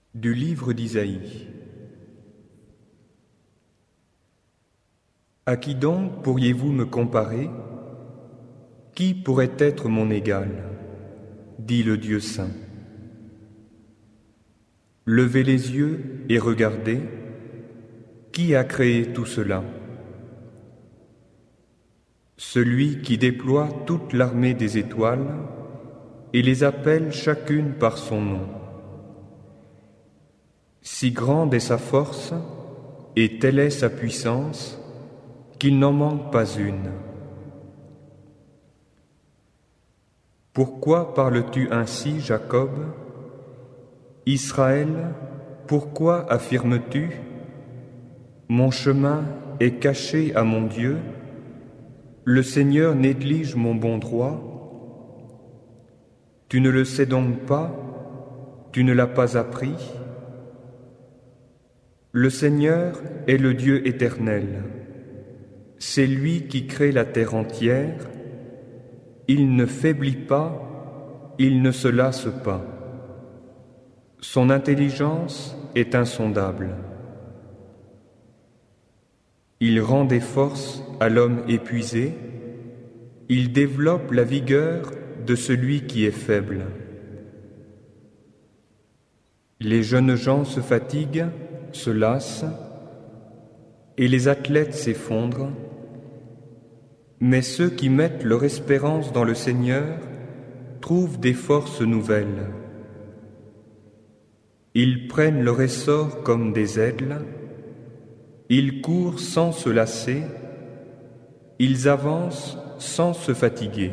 Du livre d'Isaïe. À qui donc pourriez-vous me comparer? Qui pourrait être mon égal? Dit le Dieu saint. Levez les yeux et regardez, qui a créé tout cela? Celui qui déploie toute l'armée des étoiles et les appelle chacune par son nom. Si grande est sa force et telle est sa puissance qu'il n'en manque pas une. Pourquoi parles-tu ainsi, Jacob? Israël, pourquoi affirmes-tu: mon chemin est caché à mon Dieu, le Seigneur néglige mon bon droit? Tu ne le sais donc pas, tu ne l'as pas appris? Le Seigneur est le Dieu éternel. C'est lui qui crée la terre entière. Il ne faiblit pas, il ne se lasse pas. Son intelligence est insondable. Il rend des forces à l'homme épuisé. Il développe la vigueur de celui qui est faible. Les jeunes gens se fatiguent, se lassent, et les athlètes s'effondrent, mais ceux qui mettent leur espérance dans le Seigneur trouvent des forces nouvelles. Ils prennent leur essor comme des aigles, ils courent sans se lasser, ils avancent sans se fatiguer.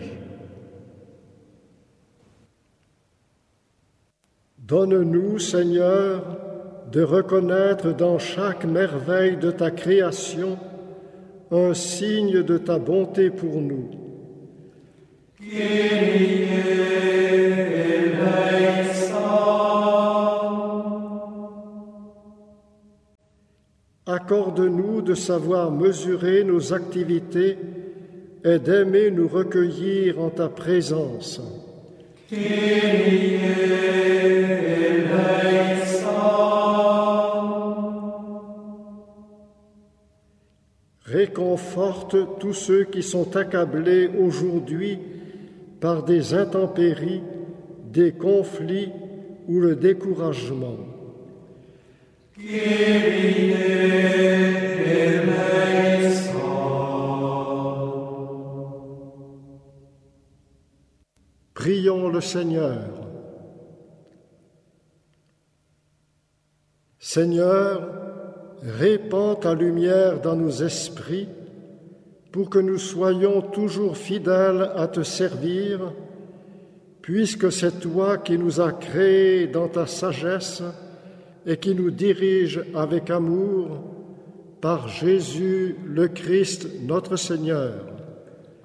Donne-nous, Seigneur, de reconnaître dans chaque merveille de ta création un signe de ta bonté pour nous. Kyrie eleison. Accorde-nous de savoir mesurer nos activités et d'aimer nous recueillir en ta présence. Kyrie eleison. Réconforte tous ceux qui sont accablés aujourd'hui par des intempéries, des conflits ou le découragement. Kyrie eleison. Prions le Seigneur. Seigneur, répands ta lumière dans nos esprits pour que nous soyons toujours fidèles à te servir, puisque c'est toi qui nous as créés dans ta sagesse et qui nous dirige avec amour par Jésus le Christ notre Seigneur.